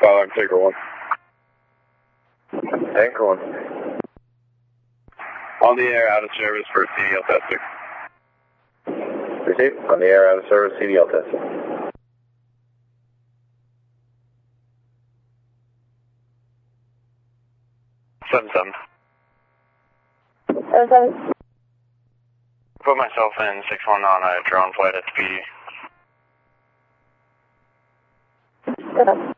Skyline, Tanker 1. Tanker 1. On the air, out of service for CDL testing. Received. On the air, out of service, CDL testing. Seven. Put myself in 6-1 on a drone flight at speed.